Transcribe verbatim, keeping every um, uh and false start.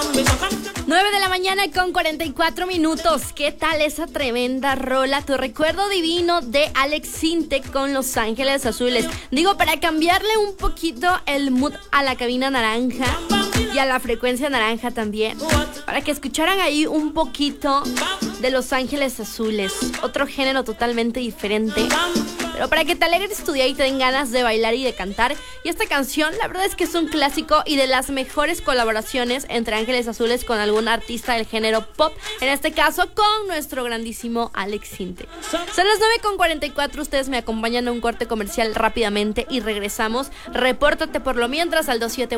nueve de la mañana con cuarenta y cuatro minutos. ¿Qué tal esa tremenda rola? Tu recuerdo divino de Alex Sintek con Los Ángeles Azules. Digo, para cambiarle un poquito el mood a la cabina naranja y a la frecuencia naranja también. Para que escucharan ahí un poquito de Los Ángeles Azules. Otro género totalmente diferente. Pero para que te alegres tu día y te den ganas de bailar y de cantar. Y esta canción, la verdad es que es un clásico y de las mejores colaboraciones entre Ángeles Azules con algún artista del género pop. En este caso, con nuestro grandísimo Alex Sintek. Son las nueve con cuarenta y cuatro. Ustedes me acompañan a un corte comercial rápidamente y regresamos. Repórtate por lo mientras al dos siete